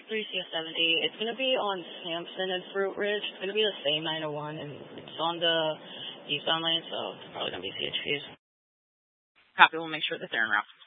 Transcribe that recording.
CS70. It's going to be on Sampson and Fruit Ridge. It's going to be the same 901, and it's on the eastbound lane, so it's probably going to be CHPs. Copy. We'll make sure that they're en route.